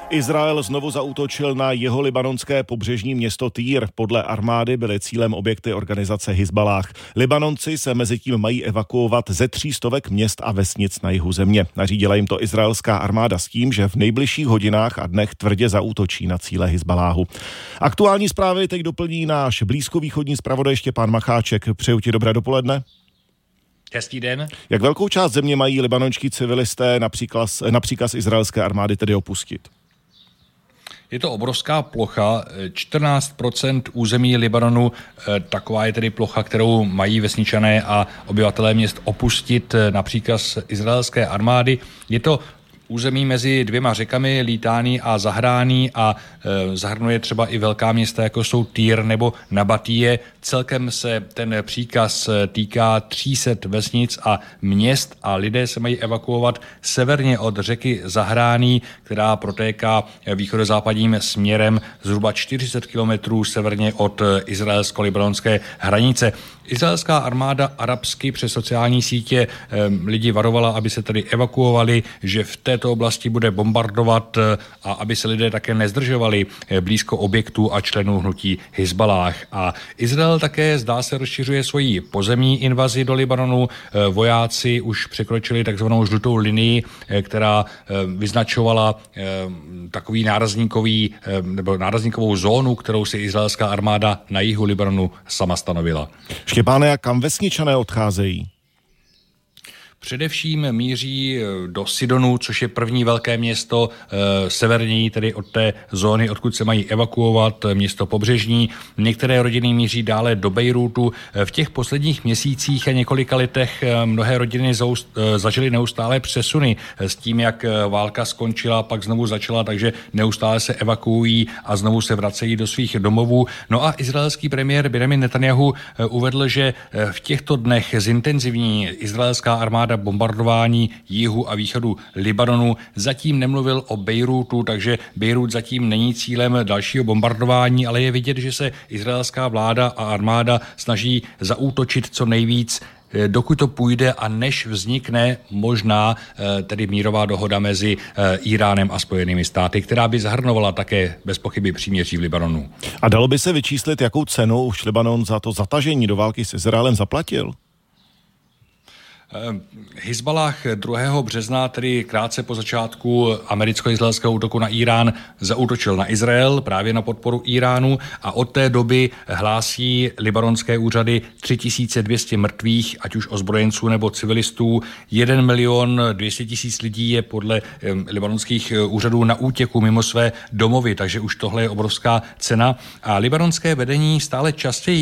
Izrael znovu zaútočil na jeho libanonské pobřežní město Týr. Podle armády byly cílem objekty organizace Hizballáh. Libanonci se mezitím mají evakuovat ze 300 měst a vesnic na jihu země. Nařídila jim to izraelská armáda s tím, že v nejbližších hodinách a dnech tvrdě zaútočí na cíle Hizballáhu. Aktuální zprávy teď doplní náš blízkovýchodní zpravodaj Štěpán Macháček. Přeju ti dobré dopoledne. Hezký den. Jak velkou část země mají libanonští civilisté na příkaz izraelské armády tedy opustit? Je to obrovská plocha, 14% území Libanonu, taková je tedy plocha, kterou mají vesničané a obyvatelé měst opustit na příkaz izraelské armády. Je to území mezi dvěma řekami, Litání a Zahrání, a zahrnuje třeba i velká města, jako jsou Týr nebo Nabatíje. Celkem se ten příkaz týká 300 vesnic a měst a lidé se mají evakuovat severně od řeky Zahrání, která protéká východozápadním směrem zhruba 40 kilometrů severně od izraelsko-libanonské hranice. Izraelská armáda arabsky přes sociální sítě lidi varovala, aby se tedy evakuovali, že v této oblasti bude bombardovat a aby se lidé také nezdržovali blízko objektů a členů hnutí Hizballáh. A Izrael také zdá se rozšiřuje svoji pozemní invazi do Libanonu. Vojáci už překročili takzvanou žlutou linii, která vyznačovala takový nárazníkovou zónu, kterou si izraelská armáda na jihu Libanonu sama stanovila. Štěpáne, a kam vesničané odcházejí? Především míří do Sidonu, což je první velké město severní, tedy od té zóny, odkud se mají evakuovat, město pobřežní. Některé rodiny míří dále do Bejrútu. V těch posledních měsících a několika letech mnohé rodiny zažily neustále přesuny s tím, jak válka skončila, pak znovu začala, takže neustále se evakuují a znovu se vracejí do svých domovů. No a izraelský premiér Benjamin Netanjahu uvedl, že v těchto dnech zintenzivní izraelská armáda bombardování jihu a východu Libanonu. Zatím nemluvil o Bejrútu, takže Bejrút zatím není cílem dalšího bombardování, ale je vidět, že se izraelská vláda a armáda snaží zaútočit co nejvíc, dokud to půjde a než vznikne možná tedy mírová dohoda mezi Íránem a Spojenými státy, která by zahrnovala také bez pochyby příměří v Libanonu. A dalo by se vyčíslit, jakou cenu už Libanon za to zatažení do války s Izraelem zaplatil? Hizballáh 2. března, tedy krátce po začátku americko-izraelského útoku na Irán, zaútočil na Izrael právě na podporu Iránu a od té doby hlásí libanonské úřady 3200 mrtvých, ať už ozbrojenců nebo civilistů. 1 200 000 lidí je podle libanonských úřadů na útěku mimo své domovy, takže už tohle je obrovská cena. A libanonské vedení stále častěji